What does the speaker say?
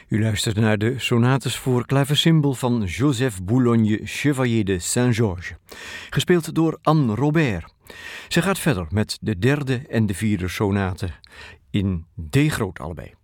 U luistert naar de sonates voor klaversymbol van Joseph Boulogne Chevalier de Saint-Georges, gespeeld door Anne Robert. Ze gaat verder met de derde en de vierde sonate in D groot allebei.